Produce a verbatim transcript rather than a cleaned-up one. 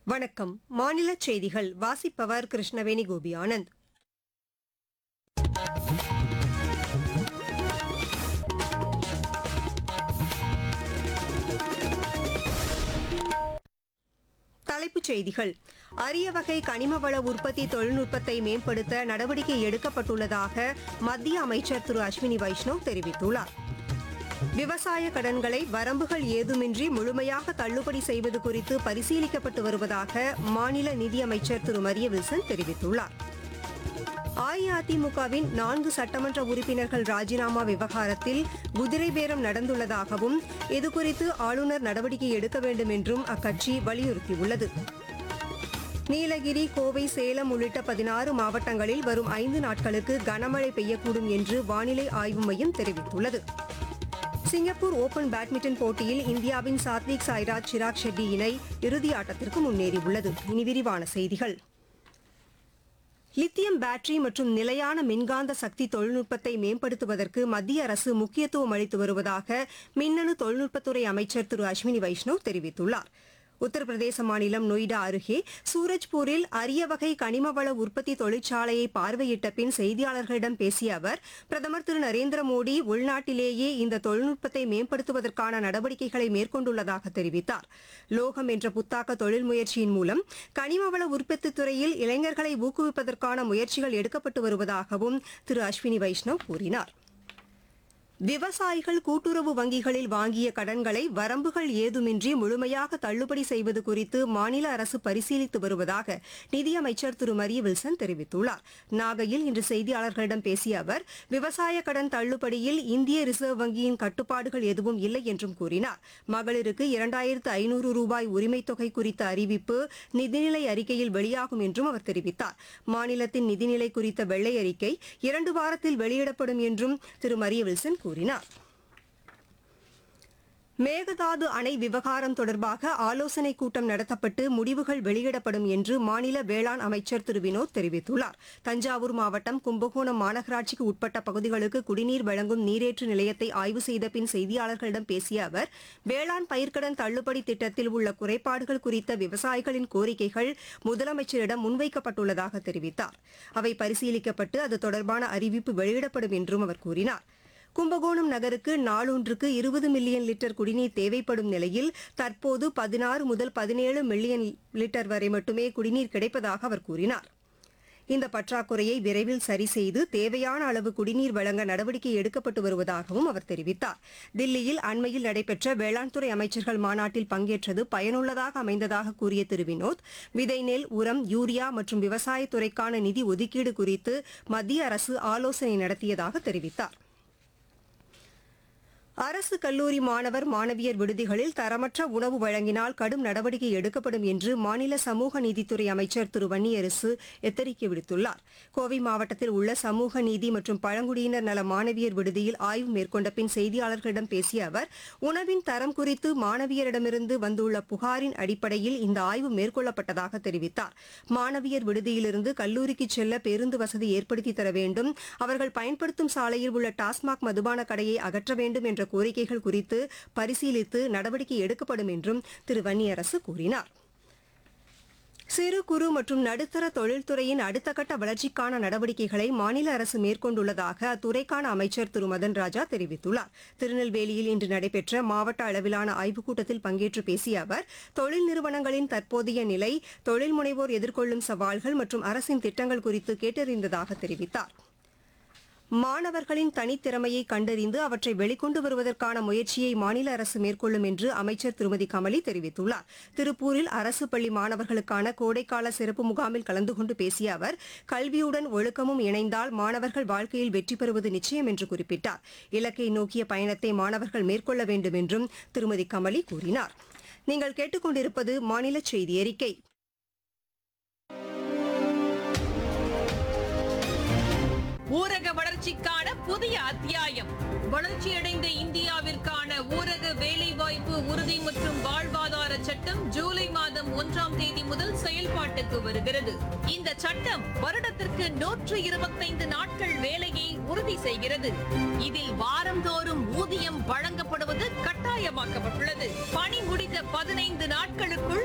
வணக்கம். மாநில செய்திகள் வாசிப்பவர் கிருஷ்ணவேணி கோபி ஆனந்த். தலைப்புச் செய்திகள். அரிய வகை கனிம வள உற்பத்தி தொழில்நுட்பத்தை மேம்படுத்த நடவடிக்கை எடுக்கப்பட்டுள்ளதாக மத்திய அமைச்சர் திரு அஸ்வினி வைஷ்ணவ் தெரிவித்துள்ளார். விவசாய கடன்களை வரம்புகள் ஏதுமின்றி முழுமையாக தள்ளுபடி செய்வது குறித்து பரிசீலிக்கப்பட்டு வருவதாக மாநில நிதியமைச்சர் திரு மரிய வில்சன் தெரிவித்துள்ளார். அஇஅதிமுகவின் நான்கு சட்டமன்ற உறுப்பினர்கள் ராஜினாமா விவகாரத்தில் குதிரை பேரம் நடந்துள்ளதாகவும் இதுகுறித்து ஆளுநர் நடவடிக்கை எடுக்க வேண்டும் என்றும் அக்கட்சி வலியுறுத்தியுள்ளது. நீலகிரி, கோவை, சேலம் உள்ளிட்ட பதினாறு மாவட்டங்களில் வரும் ஐந்து நாட்களுக்கு கனமழை பெய்யக்கூடும் என்று வானிலை ஆய்வு மையம் தெரிவித்துள்ளது. சிங்கப்பூர் ஓபன் பேட்மிண்டன் போட்டியில் இந்தியாவின் சாத்விக் சாய்ராஜ் சிராக் ஷெட்டி இணை இறுதி ஆட்டத்திற்கு முன்னேறியுள்ளது. இனி விரிவான செய்திகள். லித்தியம் பேட்டரி மற்றும் நிலையான மின்காந்த சக்தி தொழில்நுட்பத்தை மேம்படுத்துவதற்கு மத்திய அரசு முக்கியத்துவம் அளித்து வருவதாக மின்னணு தொழில்நுட்பத்துறை அமைச்சர் திரு அஸ்வினி வைஷ்ணவ் தெரிவித்துள்ளார். உத்தரப்பிரதேச மாநிலம் நொய்டா அருகே சூரஜ்பூரில் அரிய வகை கனிமவள உற்பத்தி தொழிற்சாலையை பார்வையிட்ட பின் செய்தியாளர்களிடம் பேசிய அவர், பிரதமர் திரு நரேந்திர மோடி உள்நாட்டிலேயே இந்த தொழில்நுட்பத்தை மேம்படுத்துவதற்கான நடவடிக்கைகளை மேற்கொண்டுள்ளதாக தெரிவித்தார். லோகம் என்ற புத்தாக்க தொழில் முயற்சியின் மூலம் கனிமவள உற்பத்தி துறையில் இளைஞர்களை ஊக்குவிப்பதற்கான முயற்சிகள் எடுக்கப்பட்டு வருவதாகவும் திரு அஸ்வினி வைஷ்ணவ் கூறினார். விவசாயிகள் கூட்டுறவு வங்கிகளில் வாங்கிய கடன்களை வரம்புகள் ஏதுமின்றி முழுமையாக தள்ளுபடி செய்வது குறித்து மாநில அரசு பரிசீலித்து வருவதாக நிதியமைச்சர் திரு மரிய வில்சன் தெரிவித்துள்ளார். நாகையில் இன்று செய்தியாளர்களிடம் பேசிய அவர், விவசாய கடன் தள்ளுபடியில் இந்திய ரிசர்வ் வங்கியின் கட்டுப்பாடுகள் எதுவும் இல்லை என்றும் கூறினார். மகளிருக்கு இரண்டாயிரத்து ஐநூறு ரூபாய் உரிமைத் தொகை குறித்த அறிவிப்பு நிதிநிலை அறிக்கையில் வெளியாகும் என்றும் அவர் தெரிவித்தார். மாநிலத்தின் நிதிநிலை குறித்த வெள்ளை அறிக்கை இரண்டு வாரத்தில் வெளியிடப்படும் என்றும் திரு மரிய வில்சன் கூறினார். மேகதாது அணை விவகாரம் தொடர்பாக ஆலோசனைக் கூட்டம் நடத்தப்பட்டு முடிவுகள் வெளியிடப்படும் என்று மாநில வேளாண் அமைச்சர் திரு வினோத் தெரிவித்துள்ளார். தஞ்சாவூர் மாவட்டம் கும்பகோணம் மாநகராட்சிக்கு உட்பட்ட பகுதிகளுக்கு குடிநீர் வழங்கும் நீரேற்று நிலையத்தை ஆய்வு செய்த பின் செய்தியாளர்களிடம் பேசிய அவர், வேளாண் பயிர்க்கடன் தள்ளுபடி திட்டத்தில் உள்ள குறைபாடுகள் குறித்த விவசாயிகளின் கோரிக்கைகள் முதலமைச்சரிடம் முன்வைக்கப்பட்டுள்ளதாக தெரிவித்தார். அவை பரிசீலிக்கப்பட்டு அது தொடர்பான அறிவிப்பு வெளியிடப்படும் என்றும் அவர் கூறினார். கும்பகோணம் நகருக்கு நாளொன்றுக்கு இருபது மில்லியன் லிட்டர் குடிநீர் தேவைப்படும் நிலையில் தற்போது பதினாறு முதல் பதினேழு மில்லியன் லிட்டர் வரை மட்டுமே குடிநீர் கிடைப்பதாக அவர் கூறினார். இந்த பற்றாக்குறையை விரைவில் சரி செய்து தேவையான அளவு குடிநீர் வழங்க நடவடிக்கை எடுக்கப்பட்டு வருவதாகவும் அவர் தெரிவித்தார். தில்லியில் அண்மையில் நடைபெற்ற வேளாண் துறை அமைச்சர்கள் மாநாட்டில் பங்கேற்றது பயனுள்ளதாக அமைந்ததாக கூறிய திரு வினோத், விதை நெல், உரம், யூரியா மற்றும் விவசாயத்துறைக்கான நிதி ஒதுக்கீடு குறித்து மத்திய அரசு ஆலோசனை நடத்தியதாக தெரிவித்தார். அரசு கல்லூரி மாணவர் மாணவியர் விடுதிகளில் தரமற்ற உணவு வழங்கினால் கடும் நடவடிக்கை எடுக்கப்படும் என்று மாநில சமூக நீதித்துறை அமைச்சர் திரு வன்னியரசு எச்சரிக்கை விடுத்துள்ளார். கோவை மாவட்டத்தில் உள்ள சமூக நீதி மற்றும் பழங்குடியினர் நல மாணவியர் விடுதியில் ஆய்வு மேற்கொண்ட பின் செய்தியாளர்களிடம் பேசிய அவர், உணவின் தரம் குறித்து மாணவியரிடமிருந்து வந்துள்ள புகாரின் அடிப்படையில் இந்த ஆய்வு மேற்கொள்ளப்பட்டதாக தெரிவித்தார். மாணவியர் விடுதியிலிருந்து கல்லூரிக்கு செல்ல பேருந்து வசதி ஏற்படுத்தி தர வேண்டும், அவர்கள் பயன்படுத்தும் சாலையில் உள்ள டாஸ்மாக் மதுபான கடையை அகற்ற வேண்டும் என்ற கோரிக்கைகள் குறித்து பரிசீலித்து நடவடிக்கை எடுக்கப்படும் என்றும் திரு வன்னியரசு கூறினார். சிறு குறு மற்றும் நடுத்தர தொழில்துறையின் அடுத்த கட்ட வளர்ச்சிக்கான நடவடிக்கைகளை மாநில அரசு மேற்கொண்டுள்ளதாக அத்துறைக்கான அமைச்சர் திரு மதன் ராஜா தெரிவித்துள்ளார். திருநெல்வேலியில் இன்று நடைபெற்ற மாவட்ட அளவிலான ஆய்வுக் கூட்டத்தில் பங்கேற்று பேசிய அவர், தொழில் நிறுவனங்களின் தற்போதைய நிலை, தொழில் முனைவோர் எதிர்கொள்ளும் சவால்கள் மற்றும் அரசின் திட்டங்கள் குறித்து கேட்டறிந்ததாக தெரிவித்தார். மாணவர்களின் தனித்திறமையை கண்டறிந்து அவற்றை வெளிக்கொண்டு வருவதற்கான முயற்சியை மாநில அரசு மேற்கொள்ளும் என்று அமைச்சர் திருமதி கமலி தெரிவித்துள்ளார். திருப்பூரில் அரசு பள்ளி மாணவர்களுக்கான கோடைக்கால சிறப்பு முகாமில் கலந்து கொண்டு பேசிய அவர், கல்வியுடன் ஒழுக்கமும் இணைந்தால் மாணவர்கள் வாழ்க்கையில் வெற்றி பெறுவது நிச்சயம் என்று குறிப்பிட்டார். இலக்கை நோக்கிய பயணத்தை மாணவர்கள் மேற்கொள்ள வேண்டும் என்றும் திருமதி கமலி கூறினார். நீங்கள் கேட்டுக்கொண்டிருப்பது மாநில செய்தி அறிக்கை. ஊரக வளர்ச்சிக்கான புதிய அத்தியாயம். வளர்ச்சியடைந்த இந்தியாவிற்கான ஊரக வேலைவாய்ப்பு உறுதி மற்றும் வாழ்வாதார சட்டம் ஜூலை மாதம் ஒன்றாம் தேதி முதல் செயல்பாட்டுக்கு வருகிறது. இந்த சட்டம் வருடத்திற்கு நூற்று இருபத்தைந்து நாட்கள் வேலையை உறுதி செய்கிறது. இதில் வாரந்தோறும் ஊதியம் வழங்கப்படுவது கட்டாயமாக்கப்பட்டுள்ளது. பணி முடிந்த பதினைந்து நாட்களுக்குள்